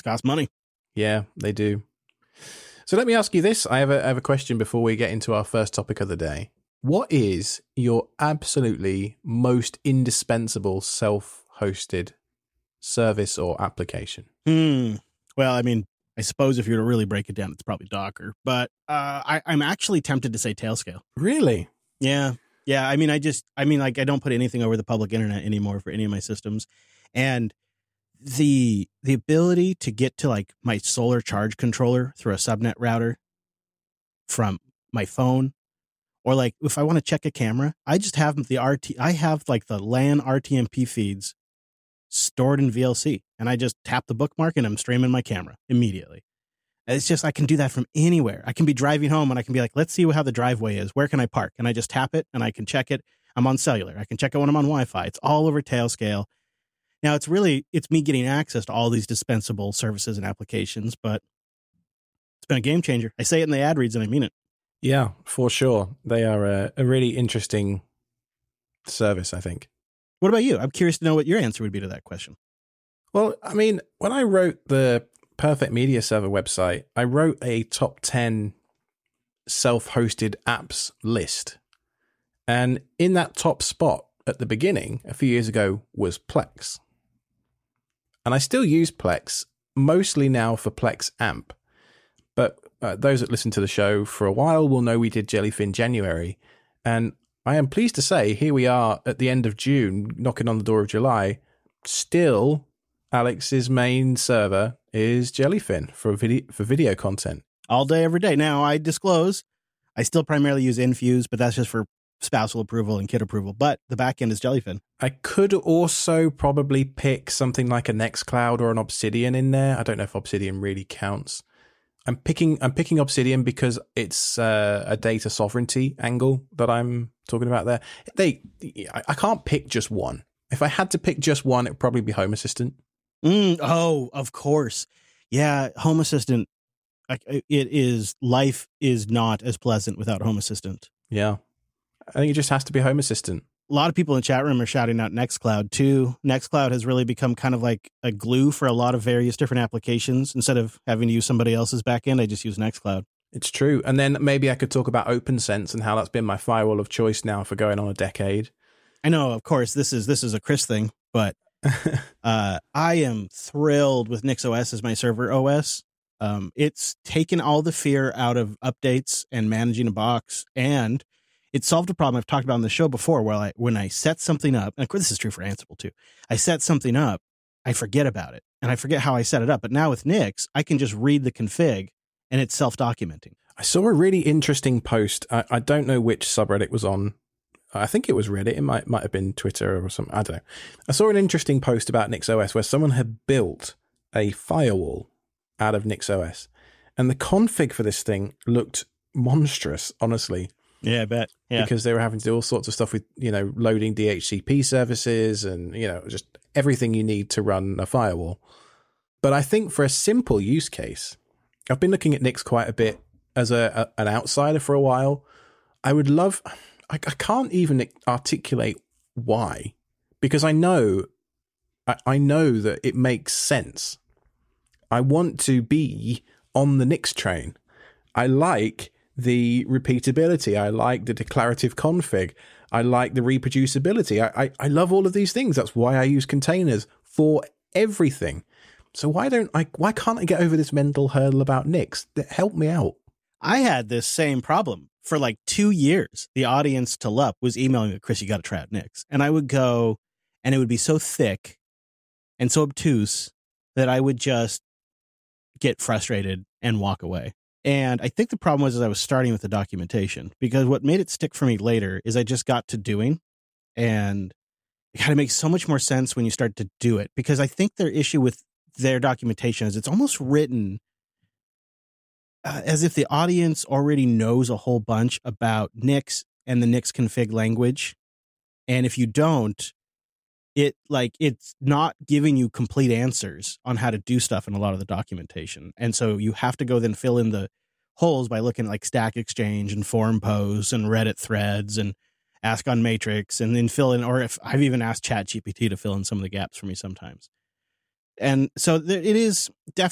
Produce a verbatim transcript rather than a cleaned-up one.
cost money. Yeah, they do. So let me ask you this. I have a, I have a question before we get into our first topic of the day. What is your absolutely most indispensable self-hosted service or application? Hmm. Well, I mean, I suppose if you were to really break it down, it's probably Docker. But uh, I, I'm actually tempted to say Tailscale. Really? Yeah. Yeah. I mean, I just, I mean, like, I don't put anything over the public internet anymore for any of my systems. And the the ability to get to like my solar charge controller through a subnet router from my phone, or like if I want to check a camera, I just have the R T I have like the LAN R T M P feeds stored in V L C, and I just tap the bookmark and I'm streaming my camera immediately. And it's just, I can do that from anywhere. I can be driving home and I can be like, let's see how the driveway is. Where can I park? And I just tap it and I can check it. I'm on cellular. I can check it when I'm on Wi-Fi. It's all over Tailscale. Now, it's really, it's me getting access to all these dispensable services and applications, but it's been a game changer. I say it in the ad reads and I mean it. Yeah, for sure. They are a, a really interesting service, I think. What about you? I'm curious to know what your answer would be to that question. Well, I mean, when I wrote the Perfect Media Server website, I wrote a top ten self-hosted apps list. And in that top spot at the beginning, a few years ago, was Plex. And I still use Plex, mostly now for Plex Amp. But uh, those that listen to the show for a while will know we did Jellyfin January. And I am pleased to say, here we are at the end of June, knocking on the door of July. Still, Alex's main server is Jellyfin for video, for video content. All day, every day. Now, I disclose, I still primarily use Infuse, but that's just for spousal approval and kid approval. But the back end is Jellyfin. I could also probably pick something like a Nextcloud or an Obsidian in there. I don't know if Obsidian really counts. I'm picking I'm picking Obsidian because it's uh, a data sovereignty angle that I'm talking about there. They I, I can't pick just one. If I had to pick just one, it would probably be Home Assistant. Mm, oh, of course. Yeah, Home Assistant. It is, life is not as pleasant without Home Assistant. Yeah. I think it just has to be Home Assistant. A lot of people in the chat room are shouting out Nextcloud too. Nextcloud has really become kind of like a glue for a lot of various different applications. Instead of having to use somebody else's backend, I just use Nextcloud. It's true. And then maybe I could talk about OpenSense and how that's been my firewall of choice now for going on a decade. I know, of course, this is this is a Chris thing, but uh, I am thrilled with NixOS as my server O S. Um, it's taken all the fear out of updates and managing a box, and it solved a problem I've talked about on the show before, where I, when I set something up, and of course this is true for Ansible too, I set something up, I forget about it, and I forget how I set it up. But now with Nix, I can just read the config, and it's self-documenting. I saw a really interesting post. I, I don't know which subreddit it was on. I think it was Reddit. It might might have been Twitter or something. I don't know. I saw an interesting post about NixOS where someone had built a firewall out of NixOS, and the config for this thing looked monstrous, honestly. Yeah, I bet. Yeah. Because they were having to do all sorts of stuff with, you know, loading D H C P services and, you know, just everything you need to run a firewall. But I think for a simple use case, I've been looking at Nix quite a bit as a, a an outsider for a while. I would love, I, I can't even articulate why, because I know, I, I know that it makes sense. I want to be on the Nix train. I like the repeatability. I like the declarative config. I like the reproducibility. I, I, I love all of these things. That's why I use containers for everything. So why don't I, why can't I get over this mental hurdle about Nix? Help me out. I had this same problem for like two years. The audience to L U P was emailing me, Chris, you got to try out Nix. And I would go, and it would be so thick and so obtuse that I would just get frustrated and walk away. And I think the problem was is I was starting with the documentation, because what made it stick for me later is I just got to doing, and it kind of makes so much more sense when you start to do it, because I think their issue with their documentation is it's almost written uh, as if the audience already knows a whole bunch about Nix and the Nix config language. And if you don't, it like it's not giving you complete answers on how to do stuff in a lot of the documentation. And so you have to go then fill in the holes by looking at like Stack Exchange and forum posts and Reddit threads and ask on Matrix, and then fill in, or if I've even asked ChatGPT to fill in some of the gaps for me sometimes. And so there, it is definitely